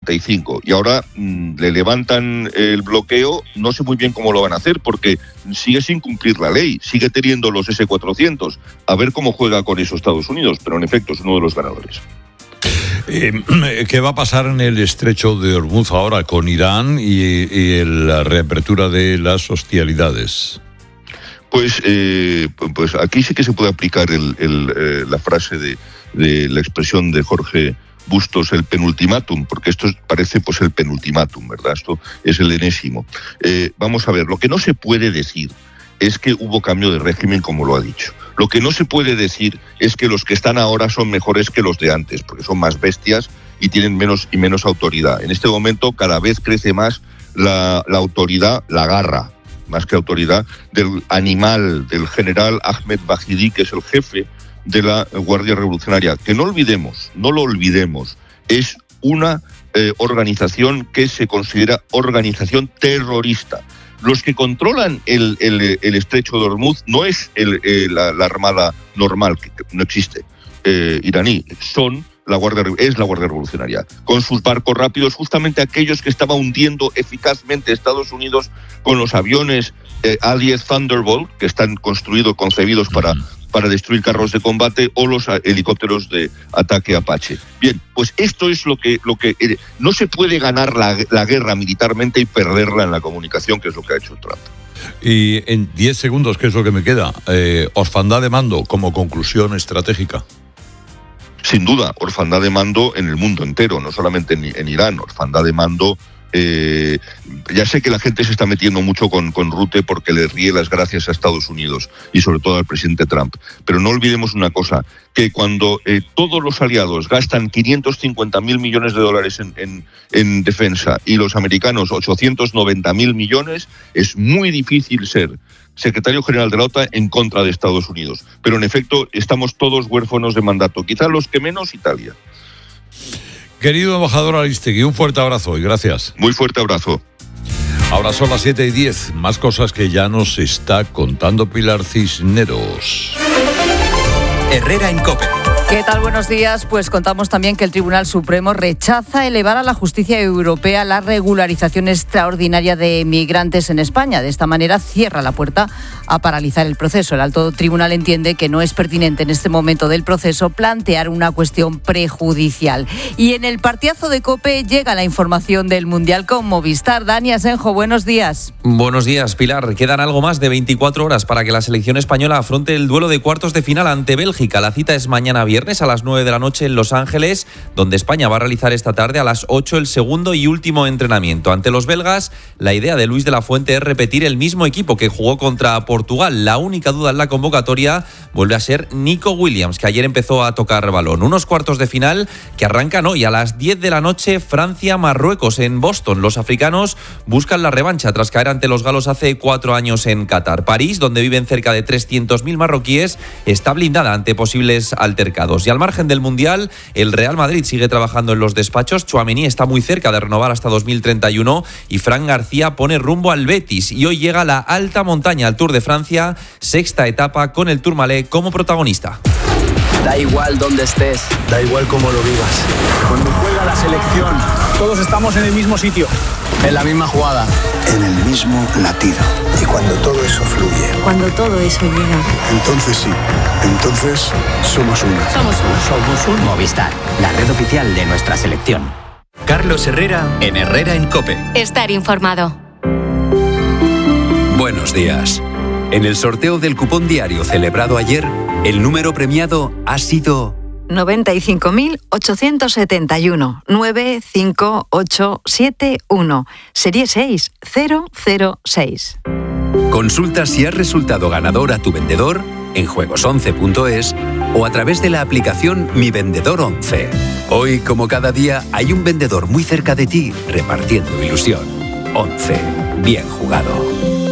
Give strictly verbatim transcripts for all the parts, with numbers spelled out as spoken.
cuarenta y cinco y ahora mmm, le levantan el bloqueo. No sé muy bien cómo lo van a hacer porque sigue sin cumplir la ley, sigue teniendo los ese cuatrocientos. A ver cómo juega con eso Estados Unidos, pero en efecto es uno de los ganadores. Eh, ¿Qué va a pasar en el estrecho de Hormuz ahora con Irán y, y la reapertura de las hostilidades? Pues, eh, pues aquí sí que se puede aplicar el, el, eh, la frase de, de la expresión de Jorge Bustos, el penultimátum, porque esto parece pues el penultimátum, ¿verdad? Esto es el enésimo. Eh, vamos a ver, lo que no se puede decir es que hubo cambio de régimen, como lo ha dicho. Lo que no se puede decir es que los que están ahora son mejores que los de antes, porque son más bestias y tienen menos y menos autoridad. En este momento cada vez crece más la, la autoridad, la garra, más que autoridad, del animal, del general Ahmed Bahidi, que es el jefe de la Guardia Revolucionaria. Que no olvidemos, no lo olvidemos, es una eh, organización que se considera organización terrorista. Los que controlan el, el, el estrecho de Hormuz no es el, el, la, la armada normal, que no existe, eh, iraní, son la Guardia, es la Guardia Revolucionaria, con sus barcos rápidos, justamente aquellos que estaba hundiendo eficazmente Estados Unidos con los aviones eh, A diez Thunderbolt, que están construidos, concebidos para, para destruir carros de combate, o los helicópteros de ataque Apache. Bien, pues esto es lo que... lo que eh, no se puede ganar la, la guerra militarmente y perderla en la comunicación, que es lo que ha hecho Trump. Y en diez segundos, ¿qué es lo que me queda? Eh, orfandad de mando como conclusión estratégica. Sin duda, orfandad de mando en el mundo entero, no solamente en, en Irán, orfandad de mando. Eh, ya sé que la gente se está metiendo mucho con, con Rutte porque le ríe las gracias a Estados Unidos y sobre todo al presidente Trump, pero no olvidemos una cosa, que cuando eh, todos los aliados gastan quinientos cincuenta mil millones de dólares en, en, en defensa y los americanos ochocientos noventa mil millones, es muy difícil ser secretario general de la OTAN en contra de Estados Unidos. Pero en efecto estamos todos huérfanos de mandato, quizás los que menos Italia. Querido embajador Aristegui, un fuerte abrazo y gracias. Muy fuerte abrazo. Ahora son las siete y diez, más cosas que ya nos está contando Pilar Cisneros. Herrera en COPE. ¿Qué tal? Buenos días. Pues contamos también que el Tribunal Supremo rechaza elevar a la justicia europea la regularización extraordinaria de migrantes en España. De esta manera cierra la puerta a paralizar el proceso. El alto tribunal entiende que no es pertinente en este momento del proceso plantear una cuestión prejudicial. Y en el partidazo de COPE llega la información del Mundial con Movistar. Dani Asenjo, buenos días. Buenos días, Pilar. Quedan algo más de veinticuatro horas para que la selección española afronte el duelo de cuartos de final ante Bélgica. La cita es mañana viernes a las nueve de la noche en Los Ángeles, donde España va a realizar esta tarde a las ocho el segundo y último entrenamiento. Ante los belgas, la idea de Luis de la Fuente es repetir el mismo equipo que jugó contra Portugal. La única duda en la convocatoria vuelve a ser Nico Williams, que ayer empezó a tocar balón. Unos cuartos de final que arrancan hoy a las diez de la noche, Francia-Marruecos en Boston. Los africanos buscan la revancha tras caer ante los galos hace cuatro años en Qatar. París, donde viven cerca de trescientos mil marroquíes, está blindada ante posibles altercados. Y al margen del Mundial, el Real Madrid sigue trabajando en los despachos. Tchouaméni está muy cerca de renovar hasta dos mil treinta y uno y Fran García pone rumbo al Betis. Y hoy llega la alta montaña al Tour de Francia, sexta etapa con el Tourmalet como protagonista. Da igual dónde estés, da igual cómo lo vivas. Cuando juega la selección, todos estamos en el mismo sitio, en la misma jugada, en el mismo latido. Y cuando todo eso fluye, cuando todo eso llega, entonces sí, entonces somos uno. Somos uno. Somos uno. Movistar, la red oficial de nuestra selección. Carlos Herrera en Herrera en COPE. Estar informado. Buenos días. En el sorteo del cupón diario celebrado ayer, el número premiado ha sido noventa y cinco mil ochocientos setenta y uno, nueve cinco ocho siete uno, serie seis cero cero seis. Consulta si has resultado ganador a tu vendedor en juegos once punto es o a través de la aplicación Mi Vendedor once. Hoy, como cada día, hay un vendedor muy cerca de ti repartiendo ilusión. once. Bien jugado.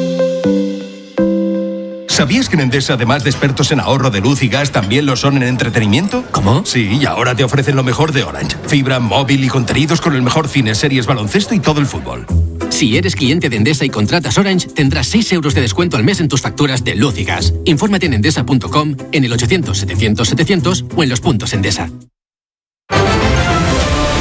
¿Sabías que en Endesa, además de expertos en ahorro de luz y gas, también lo son en entretenimiento? ¿Cómo? Sí, y ahora te ofrecen lo mejor de Orange. Fibra, móvil y contenidos con el mejor cine, series, baloncesto y todo el fútbol. Si eres cliente de Endesa y contratas Orange, tendrás seis euros de descuento al mes en tus facturas de luz y gas. Infórmate en endesa punto com, en el ochocientos setecientos setecientos o en los puntos Endesa.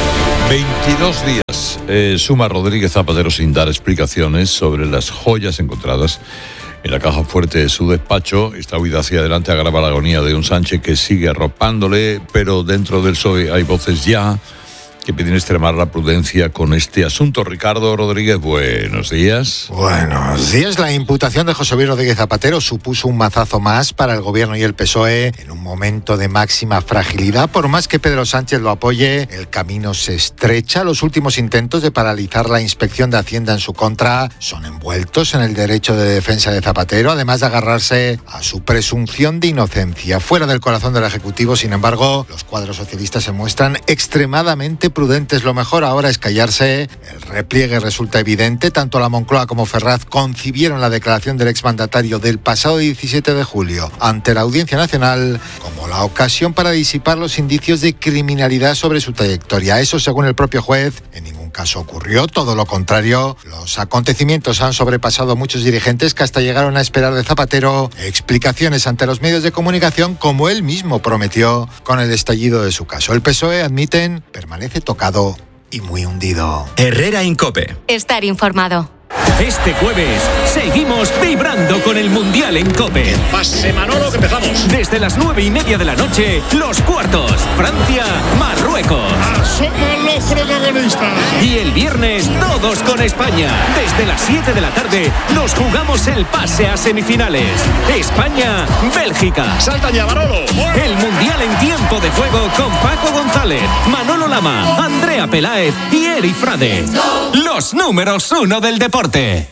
veintidós días eh, suma Rodríguez Zapatero sin dar explicaciones sobre las joyas encontradas en la caja fuerte de su despacho. Esta huida hacia adelante agrava la agonía de un Sánchez que sigue arropándole, pero dentro del P S O E hay voces ya que piden extremar la prudencia con este asunto. Ricardo Rodríguez, buenos días. Buenos días. La imputación de José Luis Rodríguez Zapatero supuso un mazazo más para el gobierno y el P S O E en un momento de máxima fragilidad. Por más que Pedro Sánchez lo apoye, el camino se estrecha. Los últimos intentos de paralizar la inspección de Hacienda en su contra son envueltos en el derecho de defensa de Zapatero, además de agarrarse a su presunción de inocencia. Fuera del corazón del Ejecutivo, sin embargo, los cuadros socialistas se muestran extremadamente prudentes. Lo mejor ahora es callarse. El repliegue resulta evidente. Tanto la Moncloa como Ferraz concibieron la declaración del exmandatario del pasado diecisiete de julio ante la Audiencia Nacional como la ocasión para disipar los indicios de criminalidad sobre su trayectoria. Eso, según el propio juez, en ningún caso ocurrió. Todo lo contrario, los acontecimientos han sobrepasado a muchos dirigentes que hasta llegaron a esperar de Zapatero explicaciones ante los medios de comunicación, como él mismo prometió con el estallido de su caso. El P S O E, admiten, permanece tocado y muy hundido. Herrera Incope. Estar informado. Este jueves seguimos vibrando con el Mundial en COPE. Pase Manolo, que empezamos. Desde las nueve y media de la noche, los cuartos. Francia, Marruecos. Asoman los protagonistas. Y el viernes, todos con España. Desde las siete de la tarde, nos jugamos el pase a semifinales. España, Bélgica. Salta ya, Manolo. El Mundial en tiempo de juego con Paco González, Manolo Lama, Andrea Peláez y Eri Frade. Los números uno del deporte.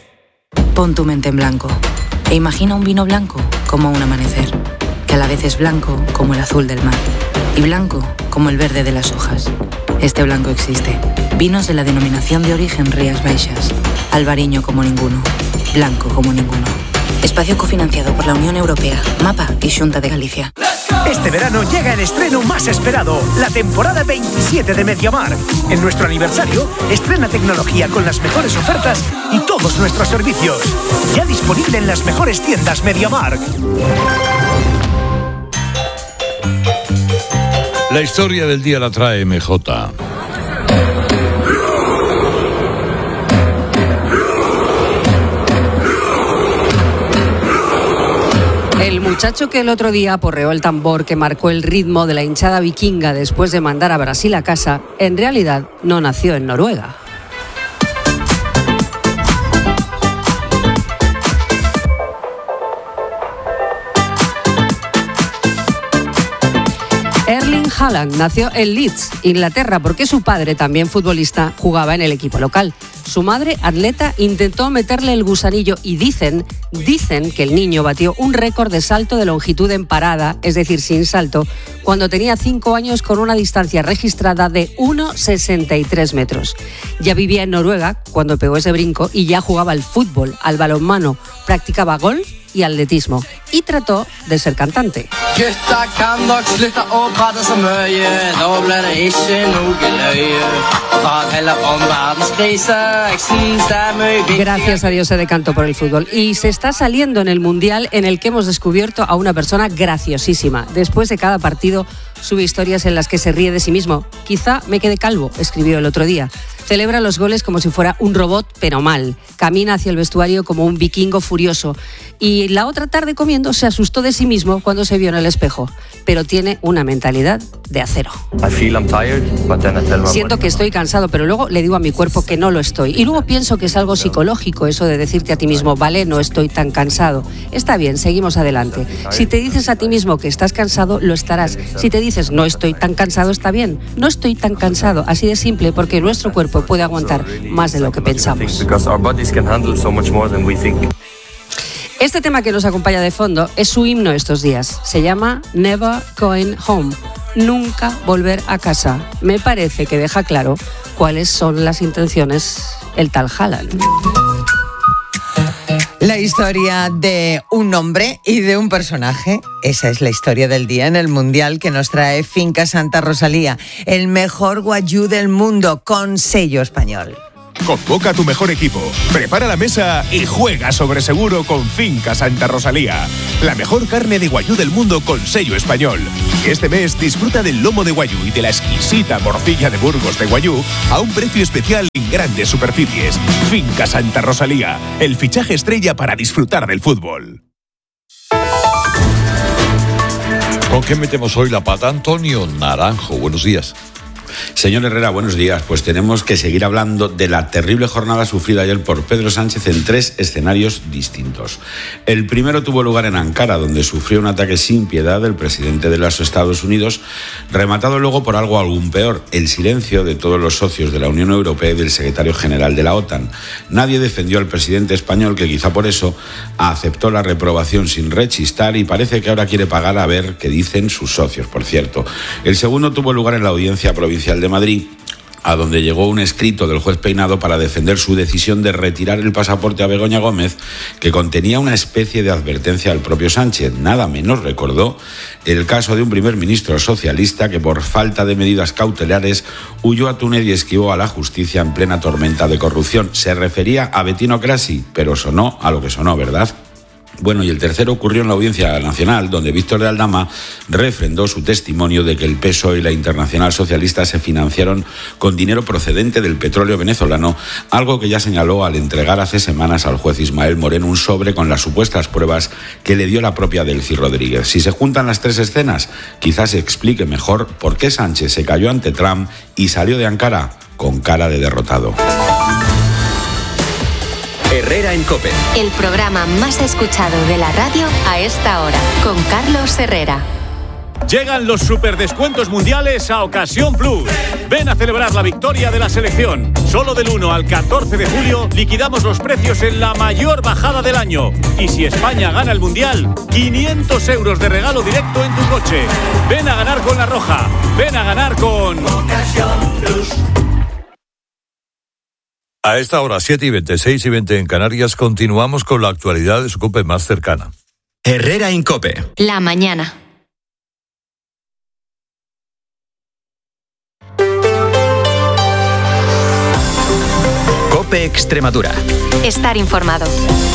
Pon tu mente en blanco e imagina un vino blanco como un amanecer, que a la vez es blanco como el azul del mar y blanco como el verde de las hojas. Este blanco existe. Vinos de la denominación de origen Rías Baixas. Albariño como ninguno. Blanco como ninguno. Espacio cofinanciado por la Unión Europea, MAPA y Xunta de Galicia. Este verano llega el estreno más esperado, la temporada veintisiete de MediaMarkt. En nuestro aniversario, estrena tecnología con las mejores ofertas y todos nuestros servicios. Ya disponible en las mejores tiendas MediaMarkt. La historia del día la trae M J. El muchacho que el otro día aporreó el tambor que marcó el ritmo de la hinchada vikinga después de mandar a Brasil a casa, en realidad no nació en Noruega. Erling Haaland nació en Leeds, Inglaterra, porque su padre, también futbolista, jugaba en el equipo local. Su madre, atleta, intentó meterle el gusanillo y dicen, dicen que el niño batió un récord de salto de longitud en parada, es decir, sin salto, cuando tenía cinco años con una distancia registrada de uno coma sesenta y tres metros. Ya vivía en Noruega cuando pegó ese brinco y ya jugaba al fútbol, al balonmano, practicaba golf y atletismo y trató de ser cantante. Gracias a Dios se decantó por el fútbol y se está saliendo en el Mundial, en el que hemos descubierto a una persona graciosísima. Después de cada partido sube historias en las que se ríe de sí mismo. Quizá me quede calvo, escribió el otro día. Celebra los goles como si fuera un robot, pero mal. Camina hacia el vestuario como un vikingo furioso. Y la otra tarde comiendo se asustó de sí mismo cuando se vio en el espejo. Pero tiene una mentalidad de acero. Siento que estoy cansado, pero luego le digo a mi cuerpo que no lo estoy. Y luego pienso que es algo psicológico eso de decirte a ti mismo, vale, no estoy tan cansado. Está bien, seguimos adelante. Si te dices a ti mismo que estás cansado, lo estarás. Si te dices, no estoy tan cansado, está bien. No estoy tan cansado, así de simple, porque nuestro cuerpo puede aguantar más de lo que pensamos. Este tema que nos acompaña de fondo es su himno estos días. Se llama Never Going Home. Nunca volver a casa. Me parece que deja claro cuáles son las intenciones el tal Haaland. La historia de un hombre y de un personaje. Esa es la historia del día en el Mundial que nos trae Finca Santa Rosalía, el mejor guayú del mundo con sello español. Convoca a tu mejor equipo, prepara la mesa y juega sobre seguro con Finca Santa Rosalía. La mejor carne de guayú del mundo con sello español. Y este mes disfruta del lomo de guayú y de la exquisita morcilla de Burgos de guayú a un precio especial en grandes superficies. Finca Santa Rosalía, el fichaje estrella para disfrutar del fútbol. ¿Con qué metemos hoy la pata? Antonio Naranjo, buenos días. Señor Herrera, buenos días. Pues tenemos que seguir hablando de la terrible jornada sufrida ayer por Pedro Sánchez en tres escenarios distintos. El primero tuvo lugar en Ankara, donde sufrió un ataque sin piedad del presidente de los Estados Unidos, rematado luego por algo aún peor, el silencio de todos los socios de la Unión Europea y del secretario general de la OTAN. Nadie defendió al presidente español, que quizá por eso aceptó la reprobación sin rechistar y parece que ahora quiere pagar a ver qué dicen sus socios, por cierto. El segundo tuvo lugar en la Audiencia Provincial de Madrid, a donde llegó un escrito del juez Peinado para defender su decisión de retirar el pasaporte a Begoña Gómez, que contenía una especie de advertencia al propio Sánchez. Nada menos recordó el caso de un primer ministro socialista que por falta de medidas cautelares huyó a Túnez y esquivó a la justicia en plena tormenta de corrupción. Se refería a Bettino Craxi, pero sonó a lo que sonó, ¿verdad? Bueno, y el tercero ocurrió en la Audiencia Nacional, donde Víctor de Aldama refrendó su testimonio de que el P S O E y la Internacional Socialista se financiaron con dinero procedente del petróleo venezolano, algo que ya señaló al entregar hace semanas al juez Ismael Moreno un sobre con las supuestas pruebas que le dio la propia Delcy Rodríguez. Si se juntan las tres escenas, quizás se explique mejor por qué Sánchez se cayó ante Trump y salió de Ankara con cara de derrotado. Herrera en COPE. El programa más escuchado de la radio a esta hora, con Carlos Herrera. Llegan los superdescuentos mundiales a Ocasión Plus. Ven a celebrar la victoria de la selección. Solo del uno al catorce de julio liquidamos los precios en la mayor bajada del año. Y si España gana el mundial, quinientos euros de regalo directo en tu coche. Ven a ganar con La Roja. Ven a ganar con Ocasión Plus. A esta hora, siete y veinte, seis y veinte en Canarias, continuamos con la actualidad de su COPE más cercana. Herrera en COPE. La mañana. COPE Extremadura. Estar informado.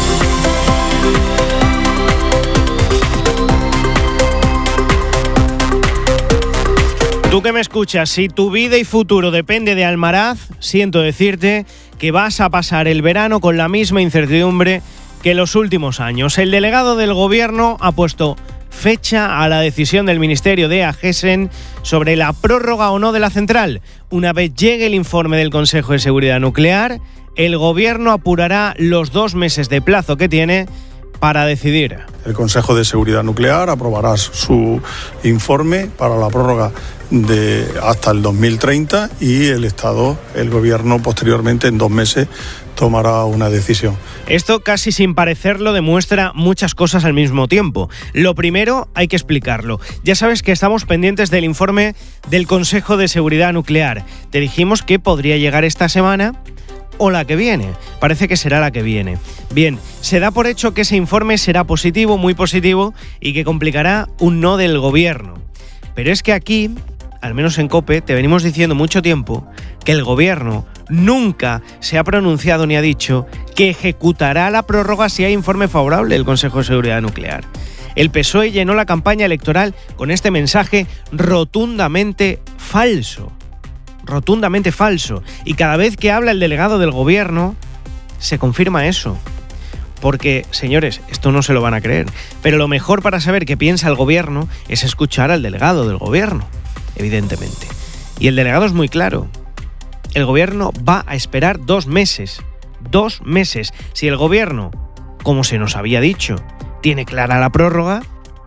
Tú que me escuchas, si tu vida y futuro depende de Almaraz, siento decirte que vas a pasar el verano con la misma incertidumbre que los últimos años. El delegado del Gobierno ha puesto fecha a la decisión del Ministerio de Agesen sobre la prórroga o no de la central. Una vez llegue el informe del Consejo de Seguridad Nuclear, el Gobierno apurará los dos meses de plazo que tiene para decidir. El Consejo de Seguridad Nuclear aprobará su informe para la prórroga de hasta el dos mil treinta y el Estado, el Gobierno, posteriormente en dos meses tomará una decisión. Esto, casi sin parecerlo, demuestra muchas cosas al mismo tiempo. Lo primero, hay que explicarlo. Ya sabes que estamos pendientes del informe del Consejo de Seguridad Nuclear. Te dijimos que podría llegar esta semana o la que viene. Parece que será la que viene. Bien, se da por hecho que ese informe será positivo, muy positivo, y que complicará un no del Gobierno. Pero es que aquí, al menos en COPE, te venimos diciendo mucho tiempo que el Gobierno nunca se ha pronunciado ni ha dicho que ejecutará la prórroga si hay informe favorable del Consejo de Seguridad Nuclear. El P S O E llenó la campaña electoral con este mensaje rotundamente falso. Rotundamente falso. Y cada vez que habla el delegado del Gobierno, se confirma eso. Porque, señores, esto no se lo van a creer, pero lo mejor para saber qué piensa el Gobierno es escuchar al delegado del Gobierno, evidentemente. Y el delegado es muy claro. El Gobierno va a esperar dos meses. Dos meses. Si el Gobierno, como se nos había dicho, tiene clara la prórroga,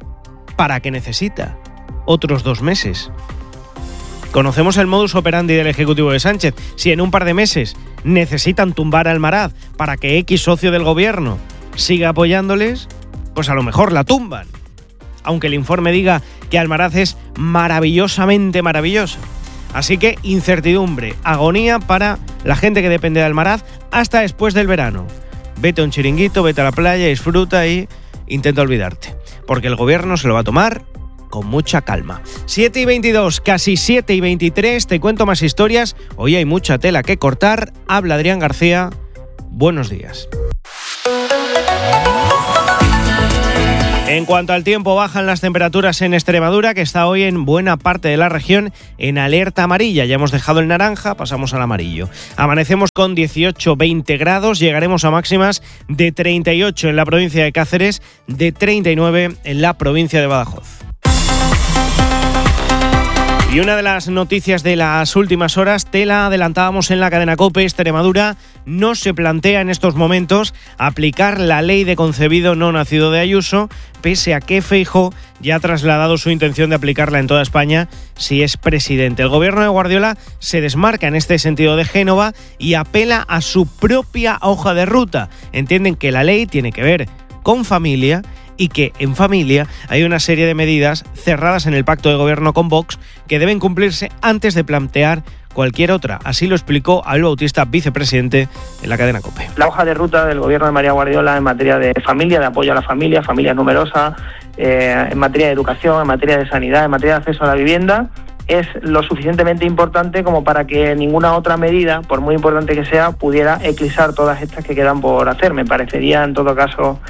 ¿para qué necesita otros dos meses? Conocemos el modus operandi del Ejecutivo de Sánchez. Si en un par de meses necesitan tumbar a Almaraz para que X socio del Gobierno siga apoyándoles, pues a lo mejor la tumban. Aunque el informe diga que Almaraz es maravillosamente maravillosa. Así que incertidumbre, agonía para la gente que depende de Almaraz hasta después del verano. Vete a un chiringuito, vete a la playa, disfruta y intenta olvidarte. Porque el Gobierno se lo va a tomar con mucha calma. siete y veintidós, casi siete y veintitrés, te cuento más historias. Hoy hay mucha tela que cortar. Habla Adrián García. Buenos días. En cuanto al tiempo, bajan las temperaturas en Extremadura, que está hoy en buena parte de la región en alerta amarilla. Ya hemos dejado el naranja, pasamos al amarillo. Amanecemos con dieciocho veinte grados, llegaremos a máximas de treinta y ocho en la provincia de Cáceres, de treinta y nueve en la provincia de Badajoz. Y una de las noticias de las últimas horas, te la adelantábamos en la cadena COPE. Extremadura no se plantea en estos momentos aplicar la ley de concebido no nacido de Ayuso, pese a que Feijóo ya ha trasladado su intención de aplicarla en toda España si es presidente. El gobierno de Guardiola se desmarca en este sentido de Génova y apela a su propia hoja de ruta. Entienden que la ley tiene que ver con familia y que en familia hay una serie de medidas cerradas en el pacto de gobierno con Vox que deben cumplirse antes de plantear cualquier otra. Así lo explicó Abel Bautista, vicepresidente en la cadena COPE. La hoja de ruta del gobierno de María Guardiola en materia de familia, de apoyo a la familia, familias numerosas, eh, en materia de educación, en materia de sanidad, en materia de acceso a la vivienda, es lo suficientemente importante como para que ninguna otra medida, por muy importante que sea, pudiera eclipsar todas estas que quedan por hacer. Me parecería, en todo caso,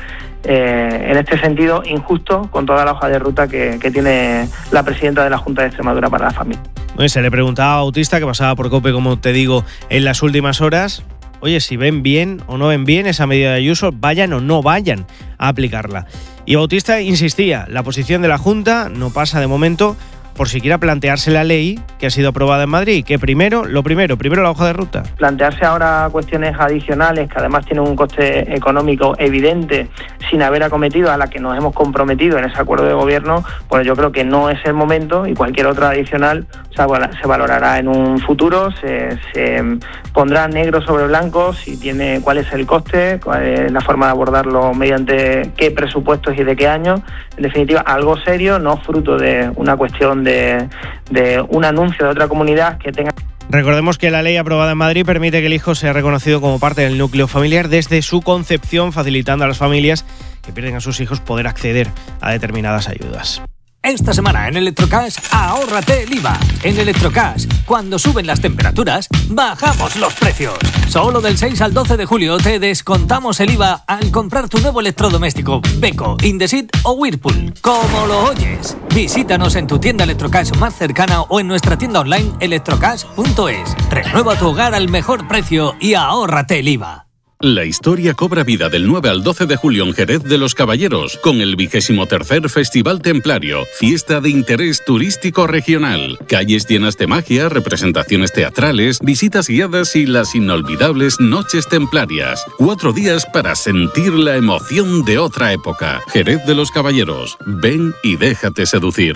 eh, en este sentido, injusto con toda la hoja de ruta que, que tiene la presidenta de la Junta de Extremadura para la familia. Bueno, se le preguntaba a Bautista, que pasaba por COPE, como te digo, en las últimas horas, oye, si ven bien o no ven bien esa medida de Ayuso, vayan o no vayan a aplicarla. Y Bautista insistía, la posición de la Junta no pasa de momento por siquiera plantearse la ley que ha sido aprobada en Madrid, que primero, lo primero, primero la hoja de ruta. Plantearse ahora cuestiones adicionales que además tienen un coste económico evidente sin haber acometido a la que nos hemos comprometido en ese acuerdo de gobierno, pues yo creo que no es el momento y cualquier otra adicional o sea, se valorará en un futuro, se, se pondrá negro sobre blanco si tiene cuál es el coste, cuál es la forma de abordarlo, mediante qué presupuestos y de qué año. En definitiva, algo serio, no fruto de una cuestión de De, de un anuncio de otra comunidad que tenga. Recordemos que la ley aprobada en Madrid permite que el hijo sea reconocido como parte del núcleo familiar desde su concepción, facilitando a las familias que pierden a sus hijos poder acceder a determinadas ayudas. Esta semana en Electrocash, ahórrate el I V A. En Electrocash, cuando suben las temperaturas, bajamos los precios. Solo del seis al doce de julio te descontamos el I V A al comprar tu nuevo electrodoméstico Beko, Indesit o Whirlpool. Como lo oyes. Visítanos en tu tienda Electrocash más cercana o en nuestra tienda online electrocash punto es. Renueva tu hogar al mejor precio y ahórrate el I V A. La historia cobra vida del nueve al doce de julio en Jerez de los Caballeros, con el vigésimo tercer Festival Templario, fiesta de interés turístico regional, calles llenas de magia, representaciones teatrales, visitas guiadas y las inolvidables noches templarias. Cuatro días para sentir la emoción de otra época. Jerez de los Caballeros, ven y déjate seducir.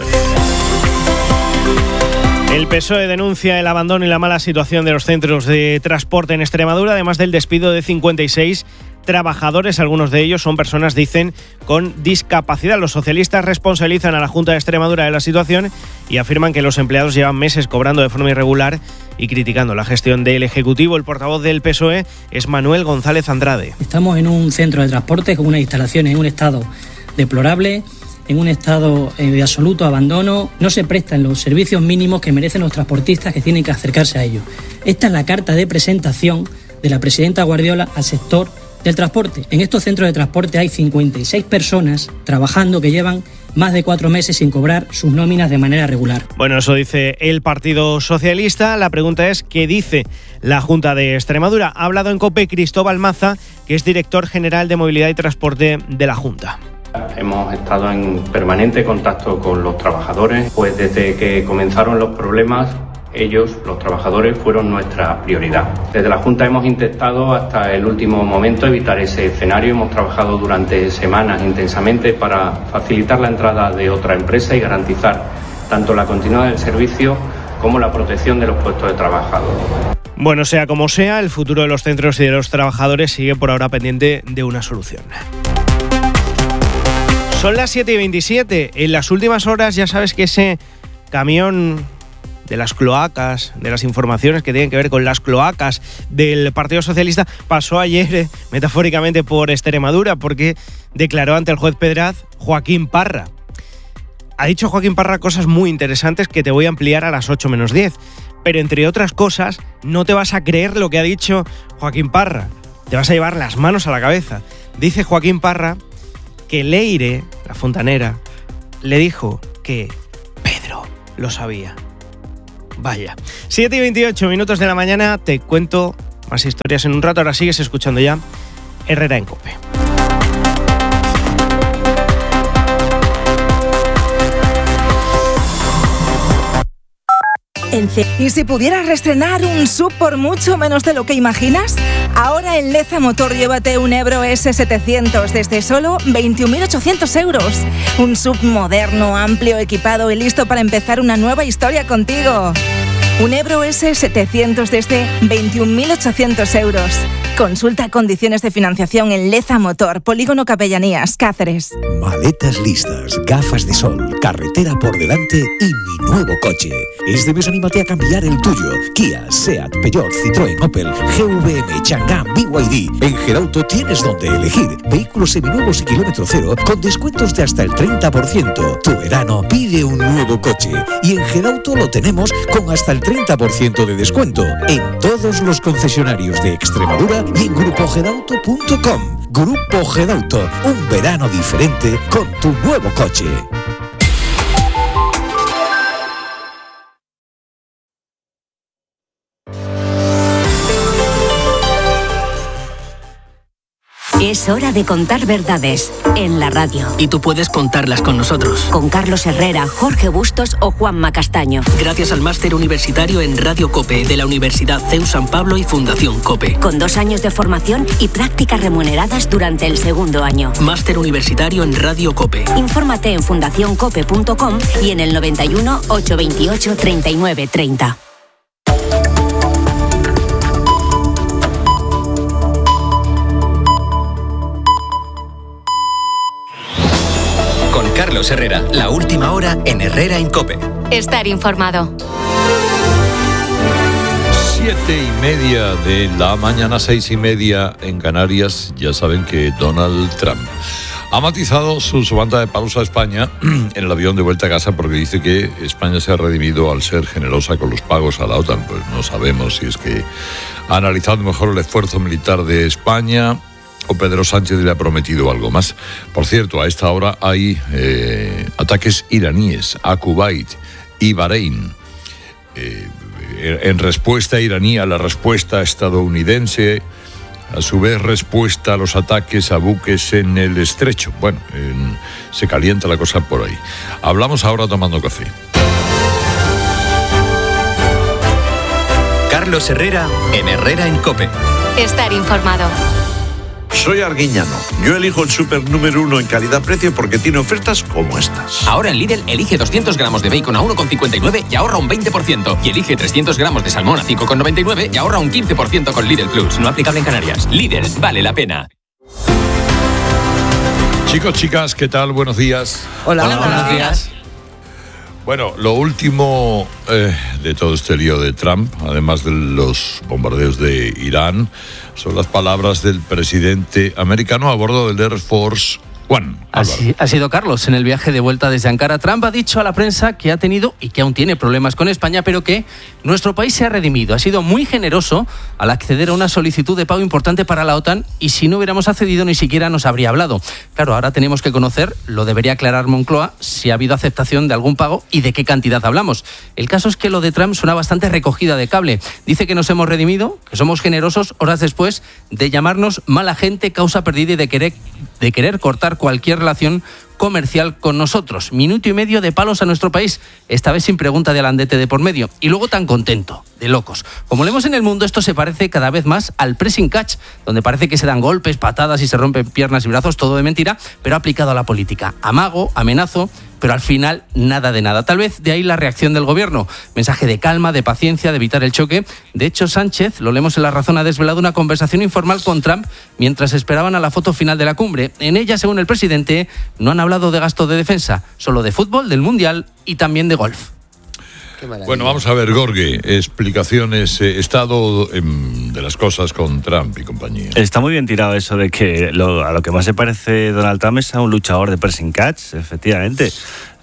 El P S O E denuncia el abandono y la mala situación de los centros de transporte en Extremadura, además del despido de cincuenta y seis trabajadores. Algunos de ellos son personas, dicen, con discapacidad. Los socialistas responsabilizan a la Junta de Extremadura de la situación y afirman que los empleados llevan meses cobrando de forma irregular y criticando la gestión del Ejecutivo. El portavoz del P S O E es Manuel González Andrade. Estamos en un centro de transporte con unas instalaciones en un estado deplorable, en un estado de absoluto abandono, no se prestan los servicios mínimos que merecen los transportistas que tienen que acercarse a ellos. Esta es la carta de presentación de la presidenta Guardiola al sector del transporte. En estos centros de transporte hay cincuenta y seis personas trabajando que llevan más de cuatro meses sin cobrar sus nóminas de manera regular. Bueno, eso dice el Partido Socialista. La pregunta es, ¿qué dice la Junta de Extremadura? Ha hablado en COPE Cristóbal Maza, que es director general de Movilidad y Transporte de la Junta. Hemos estado en permanente contacto con los trabajadores, pues desde que comenzaron los problemas, ellos, los trabajadores, fueron nuestra prioridad. Desde la Junta hemos intentado hasta el último momento evitar ese escenario. Hemos trabajado durante semanas intensamente para facilitar la entrada de otra empresa y garantizar tanto la continuidad del servicio como la protección de los puestos de trabajo. Bueno, sea como sea, el futuro de los centros y de los trabajadores sigue por ahora pendiente de una solución. Son las siete y veintisiete. En las últimas horas ya sabes que ese camión de las cloacas, de las informaciones que tienen que ver con las cloacas del Partido Socialista, pasó ayer, eh, metafóricamente, por Extremadura, porque declaró ante el juez Pedraz Joaquín Parra. ha dicho Joaquín Parra cosas muy interesantes que te voy a ampliar a las ocho menos diez. Pero entre otras cosas, no te vas a creer lo que ha dicho Joaquín Parra. Te vas a llevar las manos a la cabeza. Dice Joaquín Parra que Leire, la fontanera, le dijo que Pedro lo sabía. Vaya. siete y veintiocho minutos de la mañana, te cuento más historias en un rato. Ahora sigues escuchando ya Herrera en COPE. ¿Y si pudieras reestrenar un S U V por mucho menos de lo que imaginas? Ahora en Leza Motor llévate un Ebro ese setecientos desde solo veintiún mil ochocientos euros. Un S U V moderno, amplio, equipado y listo para empezar una nueva historia contigo. Un Ebro ese setecientos desde veintiún mil ochocientos euros. Consulta condiciones de financiación en Leza Motor, Polígono Capellanías, Cáceres. Maletas listas, gafas de sol, carretera por delante y mi nuevo coche. Este mes anímate a cambiar el tuyo. Kia, Seat, Peugeot, Citroën, Opel, G V M, Chang'an, B Y D. En Gerauto tienes donde elegir. Vehículos seminuevos y kilómetro cero con descuentos de hasta el treinta por ciento. Tu verano pide un nuevo coche. Y en Gerauto lo tenemos con hasta el treinta por ciento de descuento en todos los concesionarios de Extremadura y en grupo gedauto punto com. Grupo Gedauto, un verano diferente con tu nuevo coche. Es hora de contar verdades en la radio. Y tú puedes contarlas con nosotros. Con Carlos Herrera, Jorge Bustos o Juanma Castaño. Gracias al máster universitario en Radio COPE de la Universidad C E U San Pablo y Fundación COPE. Con dos años de formación y prácticas remuneradas durante el segundo año. Máster universitario en Radio COPE. Infórmate en fundación cope punto com y en el noventa y uno, ochocientos veintiocho, treinta y nueve treinta. Carlos Herrera, la última hora en Herrera en COPE. Estar informado. Siete y media de la mañana, seis y media en Canarias. Ya saben que Donald Trump ha matizado su subasta de pausa a España en el avión de vuelta a casa porque dice que España se ha redimido al ser generosa con los pagos a la OTAN. Pues no sabemos si es que ha analizado mejor el esfuerzo militar de España o Pedro Sánchez le ha prometido algo más. Por cierto, a esta hora hay eh, ataques iraníes a Kuwait y Bahrein. Eh, en respuesta iraní a la respuesta estadounidense, a su vez respuesta a los ataques a buques en el estrecho. Bueno, en, se calienta la cosa por ahí. Hablamos ahora tomando café. Carlos Herrera en Herrera en COPE. Estar informado. Soy Arguiñano. Yo elijo el súper número uno en calidad-precio porque tiene ofertas como estas. Ahora en Lidl elige doscientos gramos de bacon a uno con cincuenta y nueve y ahorra un veinte por ciento. Y elige trescientos gramos de salmón a cinco con noventa y nueve y ahorra un quince por ciento con Lidl Plus. No aplicable en Canarias. Lidl, vale la pena. Chicos, chicas, ¿qué tal? Buenos días. Hola, Hola buenos días. Bueno, lo último eh, de todo este lío de Trump, además de los bombardeos de Irán, son las palabras del presidente americano a bordo del Air Force One. Así ha sido, Carlos. En el viaje de vuelta desde Ankara, Trump ha dicho a la prensa que ha tenido y que aún tiene problemas con España, pero que nuestro país se ha redimido. Ha sido muy generoso al acceder a una solicitud de pago importante para la OTAN y si no hubiéramos accedido ni siquiera nos habría hablado. Claro, ahora tenemos que conocer, lo debería aclarar Moncloa, si ha habido aceptación de algún pago y de qué cantidad hablamos. El caso es que lo de Trump suena bastante recogida de cable. Dice que nos hemos redimido, que somos generosos horas después de llamarnos mala gente, causa perdida y de querer, de querer cortar cualquier relación comercial con nosotros. Minuto y medio de palos a nuestro país, esta vez sin pregunta de Alandete de por medio. Y luego tan contento, de locos. Como leemos en El Mundo, esto se parece cada vez más al pressing catch, donde parece que se dan golpes, patadas y se rompen piernas y brazos, todo de mentira, pero aplicado a la política. Amago, amenazo, pero al final nada de nada. Tal vez de ahí la reacción del gobierno. Mensaje de calma, de paciencia, de evitar el choque. De hecho, Sánchez, lo leemos en La Razón, ha desvelado una conversación informal con Trump mientras esperaban a la foto final de la cumbre. En ella, según el presidente, no han hablado de gasto de defensa, solo de fútbol, del Mundial y también de golf. Bueno, vamos a ver, Gorge, explicaciones, eh, estado eh, de las cosas con Trump y compañía. Está muy bien tirado eso de que lo, a lo que más se parece Donald Trump es a un luchador de pressing catch, efectivamente.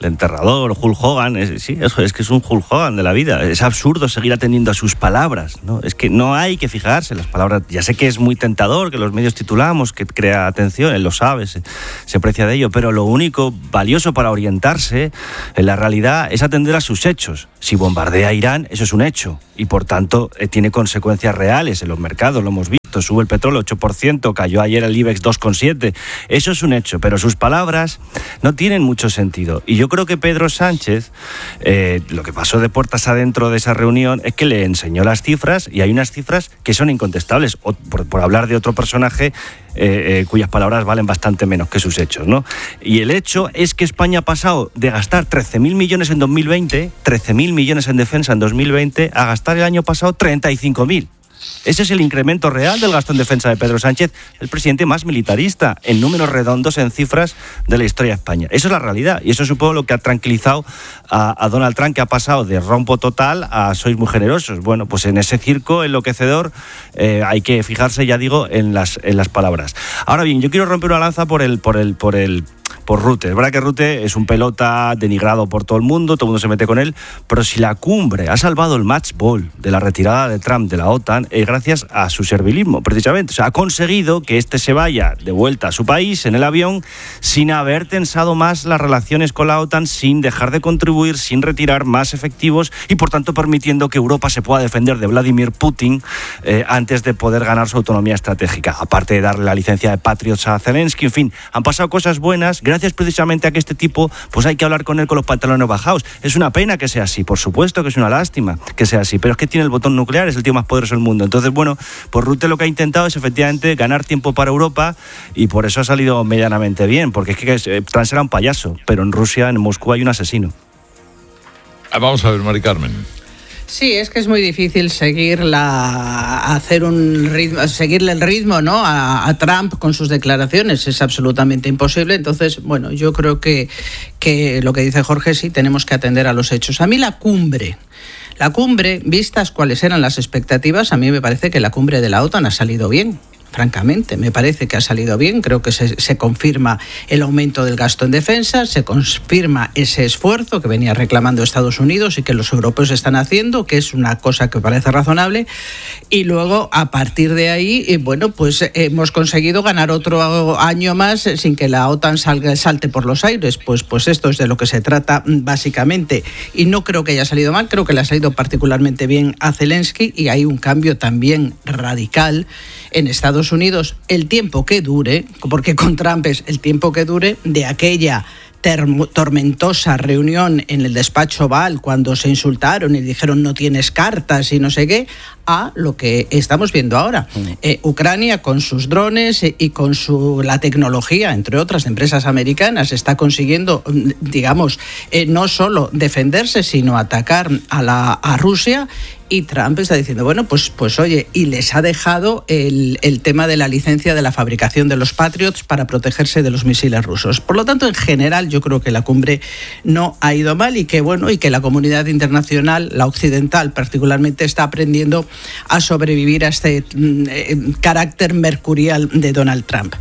el enterrador, Hulk Hogan, es, sí, eso es que es un Hulk Hogan de la vida. Es absurdo seguir atendiendo a sus palabras, ¿no? Es que no hay que fijarse en las palabras. Ya sé que es muy tentador, que los medios titulamos, que crea atención, él lo sabe, se, se aprecia de ello, pero lo único valioso para orientarse en la realidad es atender a sus hechos. Si bombardea a Irán, eso es un hecho y por tanto eh, tiene consecuencias reales en los mercados, lo hemos visto, sube el petróleo ocho por ciento, cayó ayer el IBEX dos coma siete, eso es un hecho, pero sus palabras no tienen mucho sentido. Y yo creo que Pedro Sánchez, eh, lo que pasó de puertas adentro de esa reunión es que le enseñó las cifras y hay unas cifras que son incontestables, o, por, por hablar de otro personaje Eh, eh, cuyas palabras valen bastante menos que sus hechos, ¿no? Y el hecho es que España ha pasado de gastar trece mil millones en dos mil veinte, trece mil millones en defensa en dos mil veinte, a gastar el año pasado treinta y cinco mil. Ese es el incremento real del gasto en defensa de Pedro Sánchez, el presidente más militarista, en números redondos, en cifras de la historia de España. Eso es la realidad, y eso supongo lo que ha tranquilizado a, a Donald Trump, que ha pasado de rompo total a sois muy generosos. Bueno, pues en ese circo enloquecedor eh, hay que fijarse, ya digo, en las, en las palabras. Ahora bien, yo quiero romper una lanza por el... por el, por el por Rutte. Es verdad que Rutte es un pelota denigrado por todo el mundo, todo el mundo se mete con él, pero si la cumbre ha salvado el match ball de la retirada de Trump de la OTAN, es gracias a su servilismo, precisamente. O sea, ha conseguido que este se vaya de vuelta a su país en el avión sin haber tensado más las relaciones con la OTAN, sin dejar de contribuir, sin retirar más efectivos y, por tanto, permitiendo que Europa se pueda defender de Vladimir Putin eh, antes de poder ganar su autonomía estratégica. Aparte de darle la licencia de Patriots a Zelensky, en fin, han pasado cosas buenas gracias precisamente a que este tipo, pues hay que hablar con él con los pantalones bajados. Es una pena que sea así, por supuesto que es una lástima que sea así, pero es que tiene el botón nuclear, es el tío más poderoso del mundo. Entonces, bueno, pues Rutte lo que ha intentado es efectivamente ganar tiempo para Europa y por eso ha salido medianamente bien, porque es que Trump será un payaso, pero en Rusia, en Moscú, hay un asesino. Vamos a ver, Mari Carmen. Sí, es que es muy difícil seguirla, hacer un ritmo, seguirle el ritmo, ¿no? A, a Trump con sus declaraciones, es absolutamente imposible. Entonces, bueno, yo creo que, que lo que dice Jorge, sí, tenemos que atender a los hechos. A mí la cumbre, la cumbre, vistas cuáles eran las expectativas, a mí me parece que la cumbre de la OTAN ha salido bien. Francamente, me parece que ha salido bien. Creo que se, se confirma el aumento del gasto en defensa, se confirma ese esfuerzo que venía reclamando Estados Unidos y que los europeos están haciendo, que es una cosa que parece razonable. Y luego, a partir de ahí, bueno, pues hemos conseguido ganar otro año más sin que la OTAN salga, salte por los aires. Pues, pues esto es de lo que se trata básicamente. Y no creo que haya salido mal, creo que le ha salido particularmente bien a Zelensky y hay un cambio también radical en Estados Unidos, el tiempo que dure, porque con Trump es el tiempo que dure de aquella term- tormentosa reunión en el despacho Oval cuando se insultaron y dijeron no tienes cartas y no sé qué, a lo que estamos viendo ahora. Eh, Ucrania con sus drones eh, y con su la tecnología, entre otras empresas americanas, está consiguiendo, digamos, eh, no solo defenderse, sino atacar a, la, a Rusia. Y Trump está diciendo, bueno, pues, pues oye, y les ha dejado el, el tema de la licencia de la fabricación de los Patriots para protegerse de los misiles rusos. Por lo tanto, en general, yo creo que la cumbre no ha ido mal y que, bueno, y que la comunidad internacional, la occidental particularmente, está aprendiendo a sobrevivir a este eh, carácter mercurial de Donald Trump.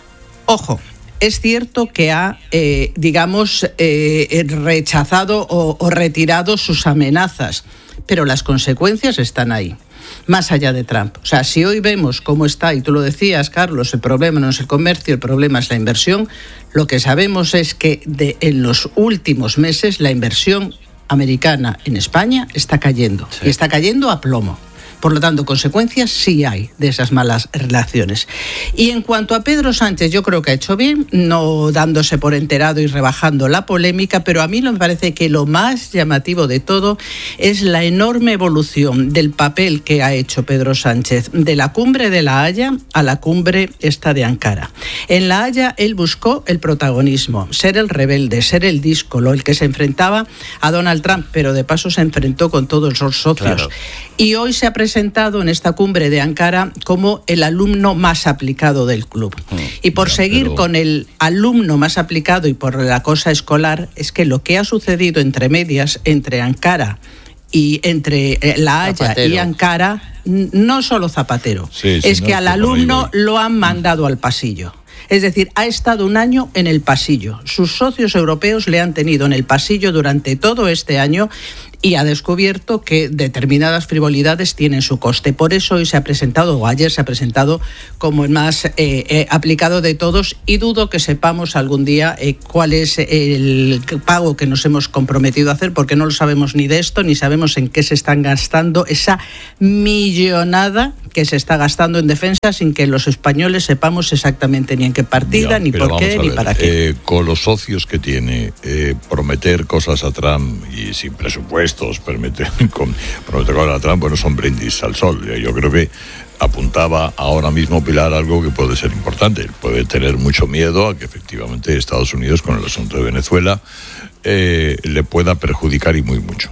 Ojo. Es cierto que ha, eh, digamos, eh, rechazado o, o retirado sus amenazas, pero las consecuencias están ahí, más allá de Trump. O sea, si hoy vemos cómo está, y tú lo decías, Carlos, el problema no es el comercio, el problema es la inversión, lo que sabemos es que de, en los últimos meses la inversión americana en España está cayendo, sí. Y está cayendo a plomo. Por lo tanto, consecuencias sí hay de esas malas relaciones. Y en cuanto a Pedro Sánchez, yo creo que ha hecho bien, no dándose por enterado y rebajando la polémica, pero a mí me parece que lo más llamativo de todo es la enorme evolución del papel que ha hecho Pedro Sánchez de la cumbre de La Haya a la cumbre esta de Ankara. En La Haya él buscó el protagonismo, ser el rebelde, ser el díscolo, el que se enfrentaba a Donald Trump, pero de paso se enfrentó con todos los socios. Claro. Y hoy se ha presentado en esta cumbre de Ankara como el alumno más aplicado del club. Y por ya, seguir pero... con el alumno más aplicado y por la cosa escolar, es que lo que ha sucedido entre medias, entre Ankara y entre La Haya Zapatero. y Ankara, no solo Zapatero, sí, es que al alumno lo han mandado al pasillo. Es decir, ha estado un año en el pasillo. Sus socios europeos le han tenido en el pasillo durante todo este año y ha descubierto que determinadas frivolidades tienen su coste. Por eso hoy se ha presentado, o ayer se ha presentado, como el más eh, eh, aplicado de todos, y dudo que sepamos algún día eh, cuál es el pago que nos hemos comprometido a hacer, porque no lo sabemos ni de esto, ni sabemos en qué se están gastando esa millonada que se está gastando en defensa sin que los españoles sepamos exactamente ni en qué partida, ya, ni por qué, ni para qué. Eh, con los socios que tiene, eh, prometer cosas a Trump y sin presupuesto, permite, con, prometer cosas a Trump, bueno, son brindis al sol. Yo creo que apuntaba ahora mismo Pilar algo que puede ser importante. Puede tener mucho miedo a que efectivamente Estados Unidos, con el asunto de Venezuela, eh, le pueda perjudicar y muy mucho.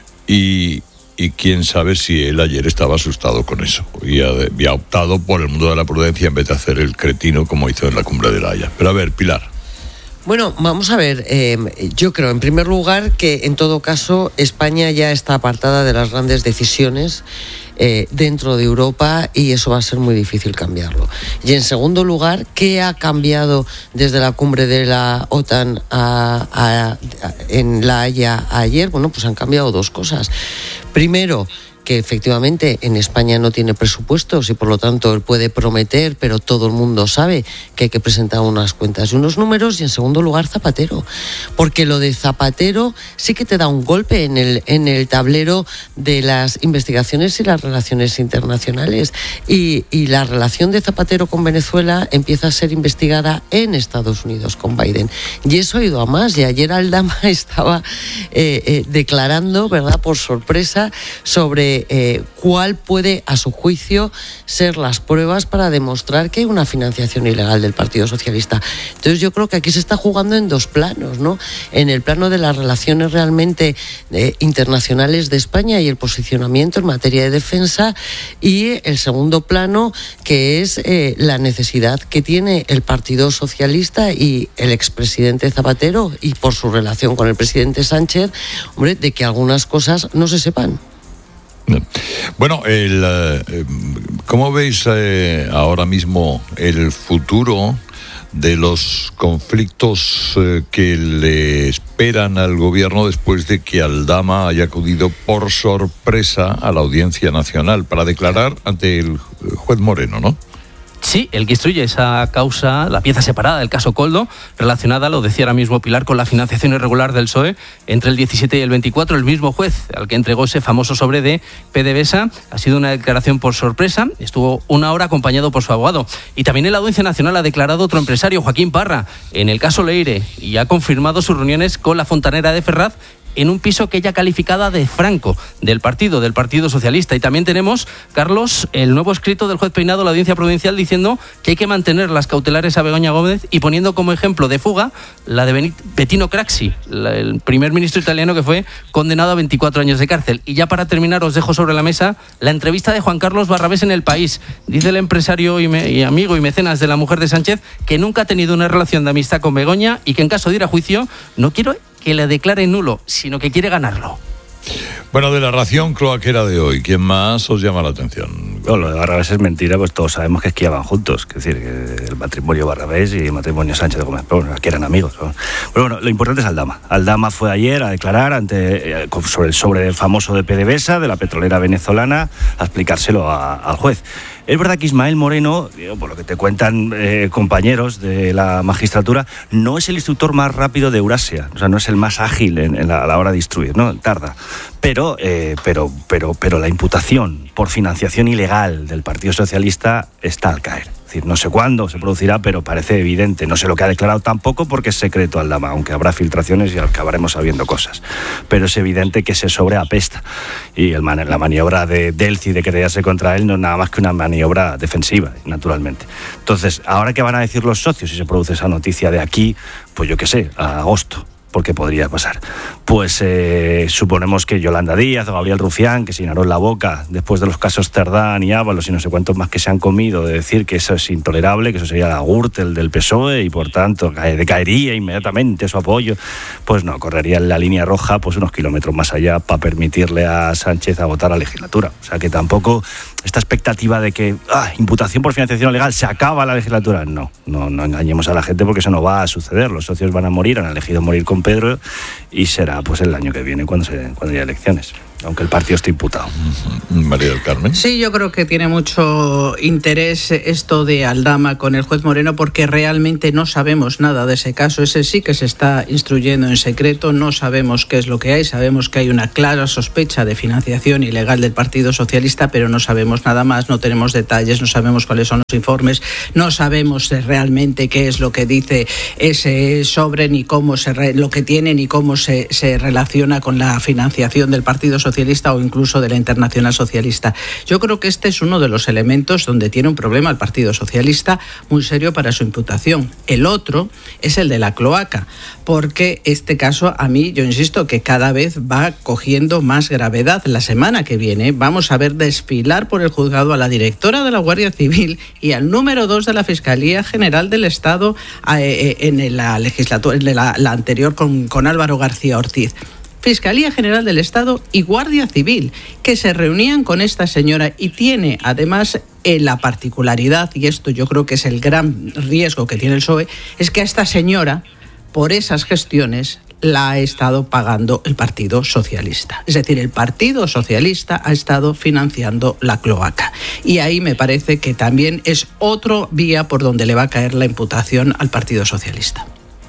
Y, y quién sabe si él ayer estaba asustado con eso y ha, y ha optado por el mundo de la prudencia en vez de hacer el cretino como hizo en la cumbre de La Haya. Pero a ver, Pilar. Bueno, vamos a ver, eh, yo creo en primer lugar que en todo caso España ya está apartada de las grandes decisiones eh, dentro de Europa y eso va a ser muy difícil cambiarlo. Y en segundo lugar, ¿qué ha cambiado desde la cumbre de la OTAN a, a, a, en La Haya ayer? Bueno, pues han cambiado dos cosas. Primero, que efectivamente en España no tiene presupuestos y por lo tanto él puede prometer, pero todo el mundo sabe que hay que presentar unas cuentas y unos números. Y en segundo lugar, Zapatero, porque lo de Zapatero sí que te da un golpe en el, en el tablero de las investigaciones y las relaciones internacionales, y, y la relación de Zapatero con Venezuela empieza a ser investigada en Estados Unidos con Biden, y eso ha ido a más. Y ayer Aldama estaba eh, eh, declarando, ¿verdad?, por sorpresa, sobre Eh, cuál puede, a su juicio, ser las pruebas para demostrar que hay una financiación ilegal del Partido Socialista. Entonces yo creo que aquí se está jugando en dos planos, ¿no? En el plano de las relaciones realmente eh, internacionales de España y el posicionamiento en materia de defensa, y el segundo plano, que es eh, la necesidad que tiene el Partido Socialista y el expresidente Zapatero, y por su relación con el presidente Sánchez, hombre, de que algunas cosas no se sepan. Bueno, el, eh, ¿cómo veis eh, ahora mismo el futuro de los conflictos eh, que le esperan al gobierno después de que Aldama haya acudido por sorpresa a la Audiencia Nacional para declarar ante el juez Moreno, ¿no? Sí, el que instruye esa causa, la pieza separada del caso Koldo, relacionada, lo decía ahora mismo Pilar, con la financiación irregular del P S O E entre el diecisiete y el veinticuatro, el mismo juez al que entregó ese famoso sobre de PDVSA. Ha sido una declaración por sorpresa, estuvo una hora acompañado por su abogado. Y también en la Audiencia Nacional ha declarado otro empresario, Joaquín Parra, en el caso Leire, y ha confirmado sus reuniones con la fontanera de Ferraz en un piso que ella calificada de franco, del partido, del Partido Socialista. Y también tenemos, Carlos, el nuevo escrito del juez Peinado a la Audiencia Provincial diciendo que hay que mantener las cautelares a Begoña Gómez y poniendo como ejemplo de fuga la de Bettino Craxi, el primer ministro italiano que fue condenado a veinticuatro años de cárcel. Y ya para terminar os dejo sobre la mesa la entrevista de Juan Carlos Barrabés en El País. Dice el empresario y, me, y amigo y mecenas de la mujer de Sánchez que nunca ha tenido una relación de amistad con Begoña y que en caso de ir a juicio no quiero que le declare nulo, sino que quiere ganarlo. Bueno, de la ración cloaquera de hoy, ¿quién más os llama la atención? Bueno, lo de Barrabés es mentira, pues todos sabemos que esquiaban juntos, es decir, que el matrimonio Barrabés y el matrimonio Sánchez de Gómez, pero bueno, que eran amigos, ¿no? Pero bueno, lo importante es Aldama. Aldama fue ayer a declarar ante sobre el sobre famoso de PDVSA, de la petrolera venezolana, a explicárselo a, al juez. Es verdad que Ismael Moreno, por lo que te cuentan eh, compañeros de la magistratura, no es el instructor más rápido de Eurasia, o sea, no es el más ágil en, en la, a la hora de instruir, ¿no? Tarda. Pero, eh, pero, pero, pero la imputación por financiación ilegal del Partido Socialista está al caer. Es decir, no sé cuándo se producirá, pero parece evidente. No sé lo que ha declarado tampoco porque es secreto Aldama, aunque habrá filtraciones y acabaremos sabiendo cosas. Pero es evidente que se sobreapesta. Y el man- la maniobra de Delci de querellarse contra él no es nada más que una maniobra defensiva, naturalmente. Entonces, ahora que van a decir los socios si se produce esa noticia de aquí, pues yo qué sé, a agosto, porque podría pasar. pues eh, suponemos que Yolanda Díaz o Gabriel Rufián, que se llenaron la boca después de los casos Cerdán y Ábalos y no sé cuántos más que se han comido, de decir que eso es intolerable, que eso sería la Gürtel del P S O E y por tanto decaería inmediatamente su apoyo, pues no, correría en la línea roja pues unos kilómetros más allá para permitirle a Sánchez agotar la legislatura. O sea que tampoco esta expectativa de que ah, imputación por financiación ilegal se acaba la legislatura, no, no, no engañemos a la gente porque eso no va a suceder. Los socios van a morir, han elegido morir con Pedro y será pues el año que viene cuando, se, cuando haya elecciones, aunque el partido esté imputado. María del Carmen. Sí, yo creo que tiene mucho interés esto de Aldama con el juez Moreno porque realmente no sabemos nada de ese caso. Ese sí que se está instruyendo en secreto, no sabemos qué es lo que hay, sabemos que hay una clara sospecha de financiación ilegal del Partido Socialista, pero no sabemos nada más, no tenemos detalles, no sabemos cuáles son los informes, no sabemos realmente qué es lo que dice ese sobre, ni cómo se re, lo que tiene, ni cómo se, se relaciona con la financiación del Partido Socialista o incluso de la Internacional Socialista. Yo creo que este es uno de los elementos donde tiene un problema el Partido Socialista muy serio para su imputación. El otro es el de la cloaca, porque este caso a mí, yo insisto, que cada vez va cogiendo más gravedad. La semana que viene vamos a ver desfilar por el juzgado a la directora de la Guardia Civil y al número dos de la Fiscalía General del Estado eh, en la legislatura, en la, la anterior con, con Álvaro García Ortiz. Fiscalía General del Estado y Guardia Civil, que se reunían con esta señora y tiene además eh, la particularidad, y esto yo creo que es el gran riesgo que tiene el P S O E, es que a esta señora, por esas gestiones, la ha estado pagando el Partido Socialista. Es decir, el Partido Socialista ha estado financiando la cloaca. Y ahí me parece que también es otro vía por donde le va a caer la imputación al Partido Socialista.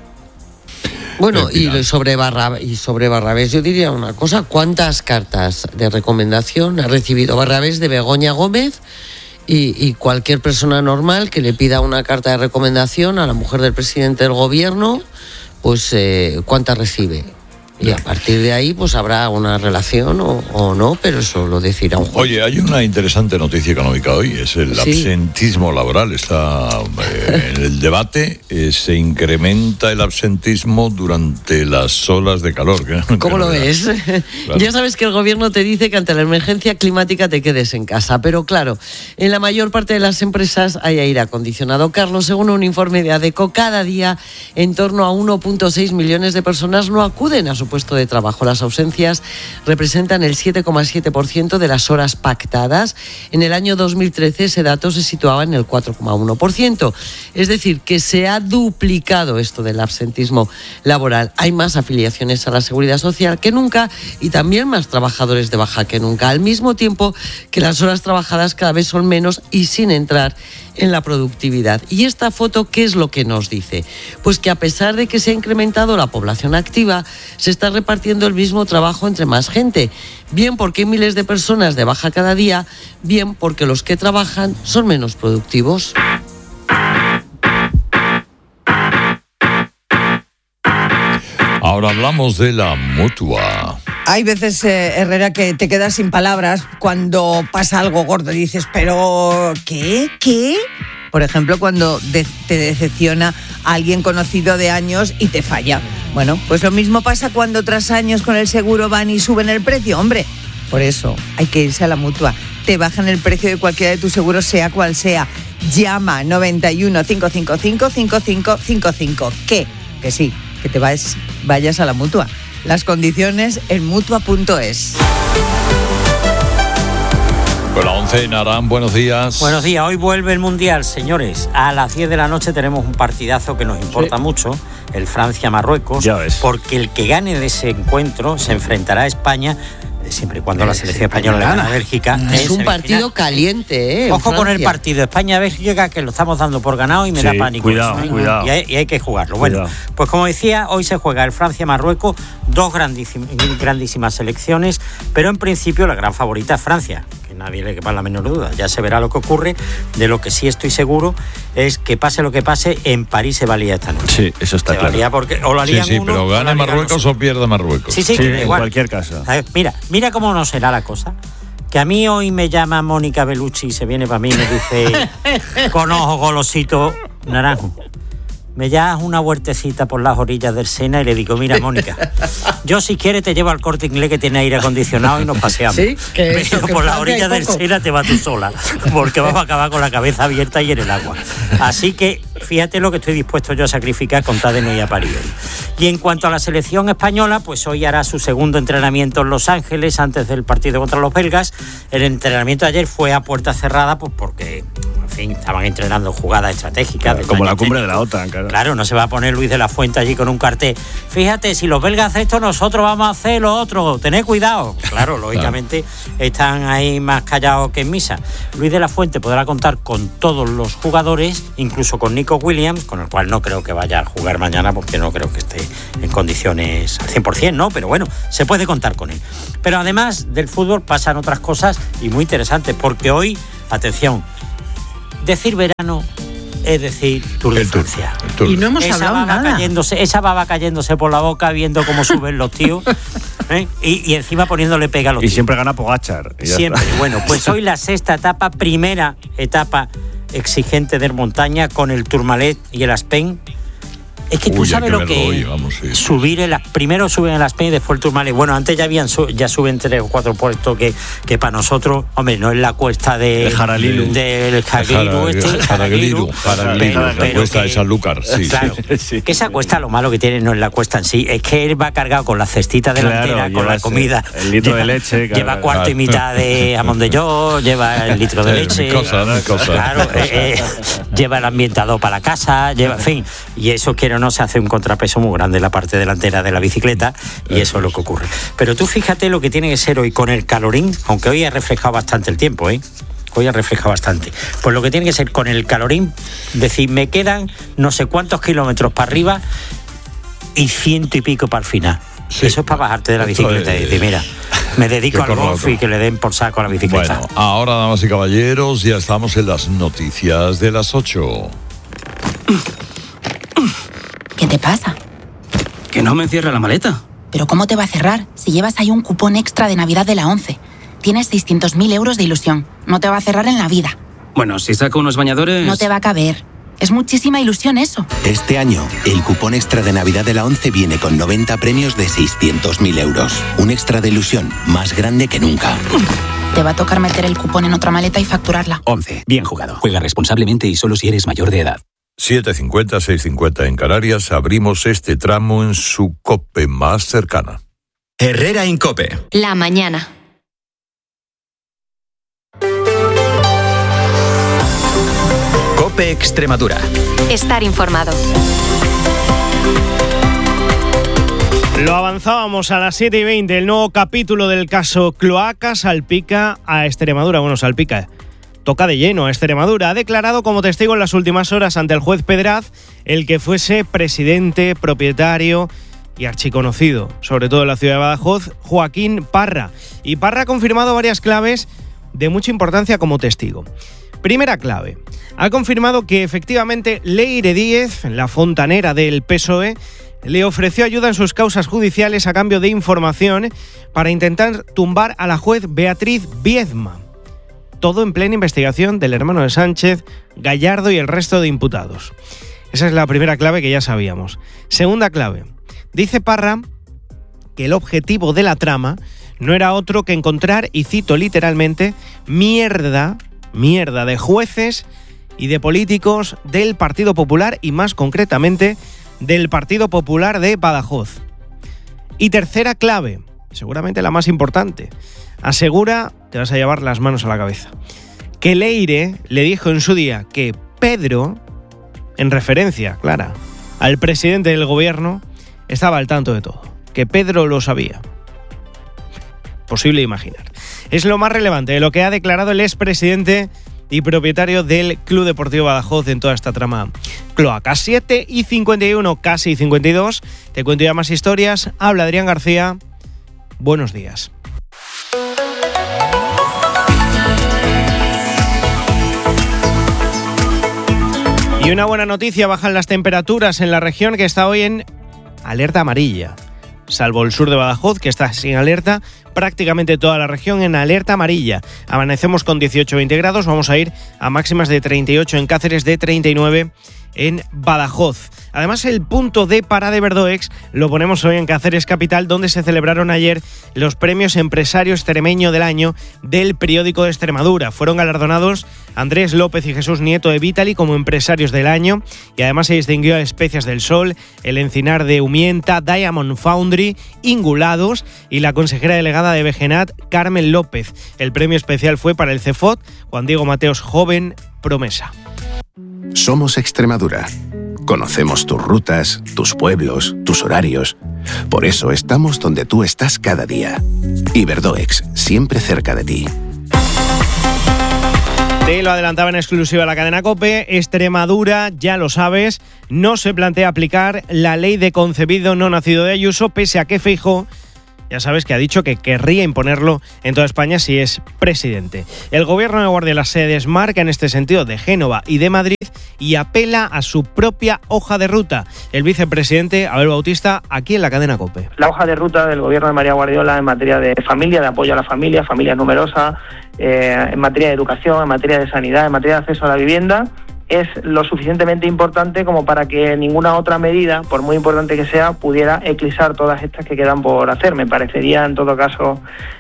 Bueno, y sobre, Barra, y sobre Barrabés yo diría una cosa, ¿cuántas cartas de recomendación ha recibido Barrabés de Begoña Gómez y, y cualquier persona normal que le pida una carta de recomendación a la mujer del presidente del gobierno, pues eh, cuántas recibe? Y a partir de ahí pues habrá una relación o, o no, pero eso lo decidirá un juez. Oye, hay una interesante noticia económica hoy, es el sí. absentismo laboral. Está eh, en el debate, eh, se incrementa el absentismo durante las olas de calor. Que, ¿Cómo que lo ves? Claro. Ya sabes que el gobierno te dice que ante la emergencia climática te quedes en casa, pero claro, en la mayor parte de las empresas hay aire acondicionado. Carlos, según un informe de ADECO, cada día en torno a uno punto seis millones de personas no acuden a su puesto de trabajo. Las ausencias representan el siete coma siete por ciento de las horas pactadas. En el año dos mil trece ese dato se situaba en el cuatro coma uno por ciento. Es decir, que se ha duplicado esto del absentismo laboral. Hay más afiliaciones a la Seguridad Social que nunca y también más trabajadores de baja que nunca, al mismo tiempo que las horas trabajadas cada vez son menos y sin entrar en la productividad. ¿Y esta foto qué es lo que nos dice? Pues que a pesar de que se ha incrementado la población activa, se está repartiendo el mismo trabajo entre más gente. Bien porque hay miles de personas de baja cada día, bien porque los que trabajan son menos productivos. Ahora hablamos de la Mutua. Hay veces, eh, Herrera, que te quedas sin palabras cuando pasa algo gordo y dices, pero ¿qué? ¿Qué? Por ejemplo, cuando de- te decepciona alguien conocido de años y te falla. Bueno, pues lo mismo pasa cuando tras años con el seguro van y suben el precio, hombre. Por eso hay que irse a la Mutua. Te bajan el precio de cualquiera de tus seguros, sea cual sea. Llama noventa y uno, cinco cinco cinco, cinco cinco cinco cinco. ¿Qué? Que sí, que te vayas, vayas a la Mutua. Las condiciones en mutua punto es. Con la once, Narán, buenos días. Buenos días, hoy vuelve el Mundial, señores. A las diez de la noche tenemos un partidazo que nos importa sí. mucho, el Francia-Marruecos, porque el que gane de ese encuentro se enfrentará a España, siempre y cuando la selección española le gane a Bélgica. Es un partido caliente, ¿eh? Ojo con el partido España-Bélgica, que lo estamos dando por ganado y me sí, da pánico. Cuidado, eso, ¿eh? cuidado. Y hay, y hay que jugarlo. Bueno, cuidado. Pues como decía, hoy se juega el Francia-Marruecos, dos grandísimas, grandísimas selecciones, pero en principio la gran favorita es Francia, que nadie le quepa la menor duda. Ya se verá lo que ocurre. De lo que sí estoy seguro es que pase lo que pase, en París se valía esta noche. Sí, eso está se claro. Valía porque, o lo harían sí, sí, uno, pero gane Marruecos o pierda Marruecos. Sí, sí, sí en igual. cualquier caso. A ver, mira, mira cómo no será la cosa. Que a mí hoy me llama Mónica Bellucci y se viene para mí y me dice con ojo golosito naranjo. me das una vueltecita por las orillas del Sena y le digo, mira, Mónica, yo si quieres te llevo al Corte Inglés que tiene aire acondicionado y nos paseamos. Sí, que eso, pero que por las Francia orillas hay del poco. Sena te vas tú sola, porque vamos a acabar con la cabeza abierta y en el agua. Así que fíjate lo que estoy dispuesto yo a sacrificar con tal de no ir a París. Y en cuanto a la selección española, pues hoy hará su segundo entrenamiento en Los Ángeles antes del partido contra los belgas. El entrenamiento de ayer fue a puerta cerrada, pues porque, en fin, estaban entrenando jugadas estratégicas. Claro, como la cumbre de la OTAN, claro. Claro, no se va a poner Luis de la Fuente allí con un cartel. Fíjate, si los belgas hacen esto, nosotros vamos a hacer lo otro. Tened cuidado. Claro, lógicamente están ahí más callados que en misa. Luis de la Fuente podrá contar con todos los jugadores, incluso con Nico Williams, con el cual no creo que vaya a jugar mañana porque no creo que esté en condiciones al cien por ciento, ¿no? Pero bueno, se puede contar con él. Pero además del fútbol pasan otras cosas y muy interesantes, porque hoy, atención, decir verano es decir Tour de Francia. Y no hemos esa hablado baba nada. Cayéndose, esa baba cayéndose por la boca viendo cómo suben los tíos, ¿eh? y, y encima poniéndole pega a los Y tíos. siempre gana Pogačar. y ya Siempre. está. Bueno, pues hoy la sexta etapa, primera etapa exigente de montaña con el Tourmalet y el Aspen. Es que tú Uy, hay sabes que lo verlo que hoy, vamos, sí. subir el, primero suben el Aspen y después el Tourmalet. Bueno, antes ya habían su- ya suben tres o cuatro puestos que, que para nosotros, hombre, no es la cuesta de El Jaralilu. del Jaralilu este, Jaragliru, Jaragliru, pero- la pero cuesta que- de Sanlúcar, sí. Claro, sí. que esa cuesta lo malo que tiene no es la cuesta en sí, es que él va cargado con la cestita delantera, Claro, con lleva la ese- comida. el litro lleva, de leche, claro, Lleva claro. cuarto y Claro. mitad de jamón de york, lleva el litro de Eh, leche. mi cosa, mi cosa. Claro, eh, eh, lleva el ambientador para la casa, lleva, en fin. Y eso, quiero o no, se hace un contrapeso muy grande en la parte delantera de la bicicleta y eso es lo que ocurre. Pero tú fíjate lo que tiene que ser hoy con el calorín, aunque hoy ha refrescado bastante el tiempo, ¿eh? Hoy ha refrescado bastante. Pues lo que tiene que ser con el calorín, decir, me quedan no sé cuántos kilómetros para arriba y ciento y pico para el final. Sí. Eso es para bajarte de la Esto bicicleta y es- decir, mira, me dedico que al corra golf otro. y que le den por saco a la bicicleta. Bueno, ahora, damas y caballeros, ya estamos en las noticias de las ocho. ¿Qué te pasa? Que no me cierra la maleta. ¿Pero cómo te va a cerrar si llevas ahí un cupón extra de Navidad de la ONCE? Tienes seiscientos mil euros de ilusión. No te va a cerrar en la vida. Bueno, si saco unos bañadores... No te va a caber. Es muchísima ilusión eso. Este año, el cupón extra de Navidad de la ONCE viene con noventa premios de seiscientos mil euros. Un extra de ilusión más grande que nunca. Te va a tocar meter el cupón en otra maleta y facturarla. once. Bien jugado. Juega responsablemente y solo si eres mayor de edad. siete cincuenta, seis cincuenta en Canarias, abrimos este tramo en su COPE más cercana. Herrera Incope. La mañana. Cope Extremadura. Estar informado. Lo avanzábamos a las siete y veinte, el nuevo capítulo del caso Cloaca salpica a Extremadura. Bueno, salpica, toca de lleno a Extremadura. Ha declarado como testigo en las últimas horas ante el juez Pedraz el que fuese presidente, propietario y archiconocido, sobre todo en la ciudad de Badajoz, Joaquín Parra. Y Parra ha confirmado varias claves de mucha importancia como testigo. Primera clave, ha confirmado que efectivamente Leire Díez, la fontanera del P S O E, le ofreció ayuda en sus causas judiciales a cambio de información para intentar tumbar a la juez Beatriz Viedma. Todo en plena investigación del hermano de Sánchez, Gallardo y el resto de imputados. Esa es la primera clave que ya sabíamos. Segunda clave, dice Parra que el objetivo de la trama no era otro que encontrar, y cito literalmente, mierda, mierda de jueces y de políticos del Partido Popular y más concretamente del Partido Popular de Badajoz. Y tercera clave, seguramente la más importante, asegura, te vas a llevar las manos a la cabeza, que Leire le dijo en su día que Pedro, en referencia, clara, al presidente del gobierno, estaba al tanto de todo, que Pedro lo sabía. Posible imaginar. Es lo más relevante de lo que ha declarado el expresidente y propietario del Club Deportivo Badajoz en toda esta trama Cloaca. siete y cincuenta y uno, casi cincuenta y dos. Te cuento ya más historias. Habla Adrián García. Buenos días. Y una buena noticia, bajan las temperaturas en la región que está hoy en alerta amarilla. Salvo el sur de Badajoz, que está sin alerta, prácticamente toda la región en alerta amarilla. Amanecemos con dieciocho a veinte grados, vamos a ir a máximas de treinta y ocho en Cáceres, de treinta y nueve en Badajoz. Además, el punto de Parada de Verdoex lo ponemos hoy en Cáceres Capital, donde se celebraron ayer los premios Empresario Extremeño del Año del periódico de Extremadura. Fueron galardonados Andrés López y Jesús Nieto de Vitali como empresarios del año, y además se distinguió a Especias del Sol, el Encinar de Umienta, Diamond Foundry, Ingulados y la consejera delegada de Begenat, Carmen López. El premio especial fue para el Cefot, Juan Diego Mateos Joven Promesa. Somos Extremadura. Conocemos tus rutas, tus pueblos, tus horarios. Por eso estamos donde tú estás cada día. Iberdoex, siempre cerca de ti. Te lo adelantaba en exclusiva la cadena COPE. Extremadura, ya lo sabes, no se plantea aplicar la ley de concebido no nacido de Ayuso, pese a que Feijóo, ya sabes que ha dicho que querría imponerlo en toda España si es presidente. El gobierno de Guardia se desmarca en este sentido de Génova y de Madrid y apela a su propia hoja de ruta. El vicepresidente Abel Bautista, aquí en la cadena COPE. La hoja de ruta del gobierno de María Guardiola en materia de familia, de apoyo a la familia, familias numerosas, eh, en materia de educación, en materia de sanidad, en materia de acceso a la vivienda, es lo suficientemente importante como para que ninguna otra medida, por muy importante que sea, pudiera eclipsar todas estas que quedan por hacer. Me parecería, en todo caso,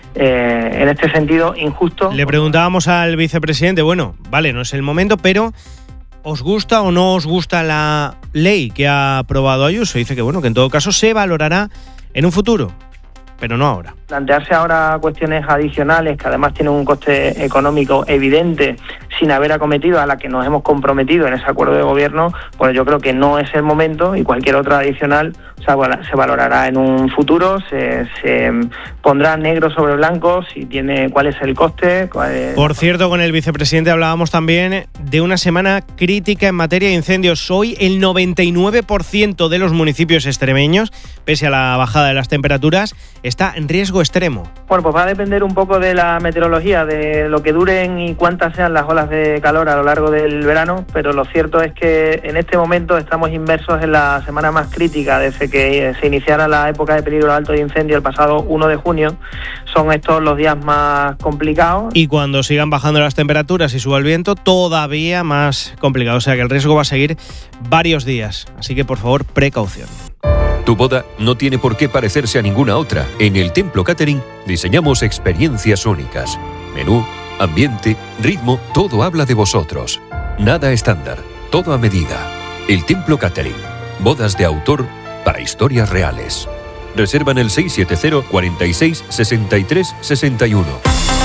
eh, en este sentido, injusto. Le preguntábamos al vicepresidente, bueno, vale, no es el momento, pero ¿os gusta o no os gusta la ley que ha aprobado Ayuso? Dice que, bueno, que en todo caso se valorará en un futuro, pero no ahora. Plantearse ahora cuestiones adicionales que además tienen un coste económico evidente sin haber acometido a la que nos hemos comprometido en ese acuerdo de gobierno, pues yo creo que no es el momento, y cualquier otra adicional o sea, se valorará en un futuro, se, se pondrá negro sobre blanco si tiene cuál es el coste. Cuál es... Por cierto, con el vicepresidente hablábamos también de una semana crítica en materia de incendios. Hoy el noventa y nueve por ciento de los municipios extremeños, pese a la bajada de las temperaturas, está en riesgo extremo. Bueno, pues va a depender un poco de la meteorología, de lo que duren y cuántas sean las olas de calor a lo largo del verano, pero lo cierto es que en este momento estamos inmersos en la semana más crítica desde que se iniciara la época de peligro alto de incendio el pasado uno de junio. Son estos los días más complicados. Y cuando sigan bajando las temperaturas y suba el viento, todavía más complicado. O sea que el riesgo va a seguir varios días. Así que, por favor, precaución. Tu boda no tiene por qué parecerse a ninguna otra. En el Templo Catering diseñamos experiencias únicas. Menú, ambiente, ritmo, todo habla de vosotros. Nada estándar, todo a medida. El Templo Catering. Bodas de autor para historias reales. Reserva en el seis siete cero, cuarenta y seis, sesenta y tres, sesenta y uno.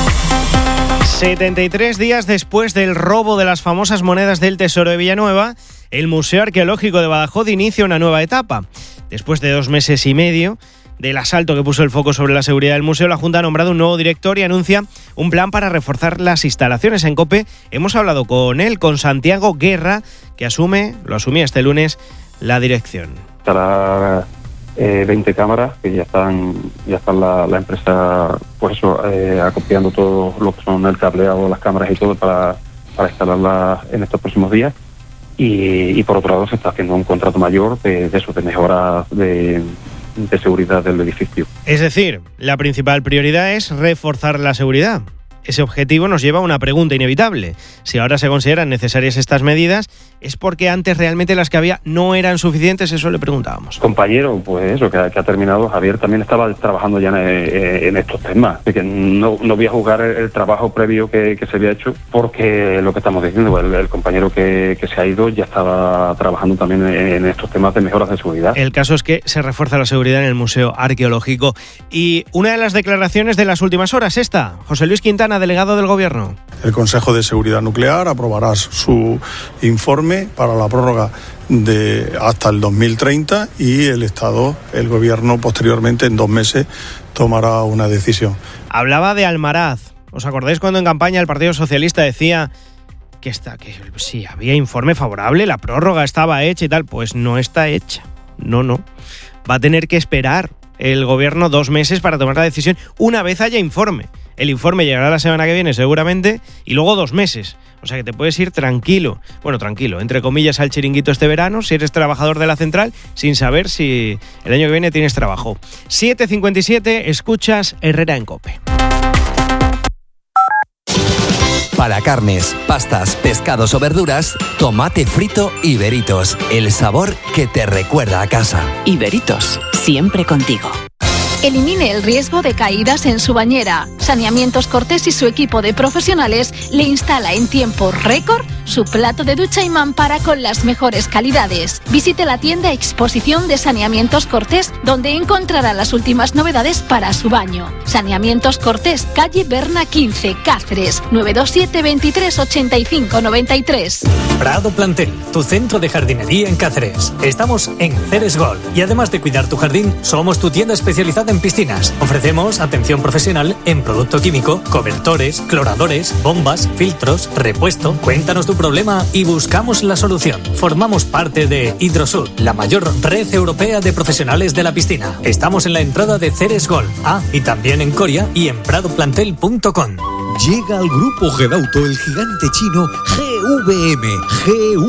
setenta y tres días después del robo de las famosas monedas del Tesoro de Villanueva, el Museo Arqueológico de Badajoz inicia una nueva etapa. Después de dos meses y medio del asalto que puso el foco sobre la seguridad del museo, la Junta ha nombrado un nuevo director y anuncia un plan para reforzar las instalaciones. En COPE hemos hablado con él, con Santiago Guerra, que asume, lo asumía este lunes, la dirección. Estará eh, veinte cámaras que ya están, ya están la, la empresa, pues eso, eh, acopiando todo lo que son el cableado, las cámaras y todo para, para instalarlas en estos próximos días. Y, y por otro lado se está haciendo un contrato mayor de, de eso, de mejora de, de seguridad del edificio. Es decir, la principal prioridad es reforzar la seguridad. Ese objetivo nos lleva a una pregunta inevitable. Si ahora se consideran necesarias estas medidas, ¿es porque antes realmente las que había no eran suficientes? Eso le preguntábamos. Compañero, pues eso, que ha, que ha terminado. Javier también estaba trabajando ya en, en estos temas. Así que no, no voy a juzgar el, el trabajo previo que, que se había hecho, porque lo que estamos diciendo, el, el compañero que, que se ha ido ya estaba trabajando también en, en estos temas de mejoras de seguridad. El caso es que se refuerza la seguridad en el Museo Arqueológico. Y una de las declaraciones de las últimas horas, esta, José Luis Quintana, delegado del Gobierno. El Consejo de Seguridad Nuclear aprobará su informe para la prórroga de hasta el dos mil treinta y el Estado, el Gobierno, posteriormente, en dos meses, tomará una decisión. Hablaba de Almaraz. ¿Os acordáis cuando en campaña el Partido Socialista decía que, está, que si había informe favorable, la prórroga estaba hecha y tal? Pues no está hecha. No, no. Va a tener que esperar el Gobierno dos meses para tomar la decisión una vez haya informe. El informe llegará la semana que viene seguramente y luego dos meses. O sea que te puedes ir tranquilo, bueno, tranquilo, entre comillas, al chiringuito este verano, si eres trabajador de la central, sin saber si el año que viene tienes trabajo. siete cincuenta y siete, escuchas Herrera en COPE. Para carnes, pastas, pescados o verduras, tomate frito Iberitos. El sabor que te recuerda a casa. Iberitos, siempre contigo. Elimine el riesgo de caídas en su bañera. Saneamientos Cortés y su equipo de profesionales le instala en tiempo récord su plato de ducha y mampara con las mejores calidades. Visite la tienda Exposición de Saneamientos Cortés, donde encontrará las últimas novedades para su baño. Saneamientos Cortés, calle Berna quince, Cáceres, nueve dos siete, veintitrés, ochenta y cinco, noventa y tres. Prado Plantel, tu centro de jardinería en Cáceres. Estamos en Ceres Golf y además de cuidar tu jardín, somos tu tienda especializada en piscinas. Ofrecemos atención profesional en producto químico, cobertores, cloradores, bombas, filtros, repuesto. Cuéntanos tu problema y buscamos la solución. Formamos parte de Hidrosur, la mayor red europea de profesionales de la piscina. Estamos en la entrada de Ceres Golf. Ah, y también en Coria y en prado plantel punto com. Llega al grupo Gedauto el gigante chino G V M. G V M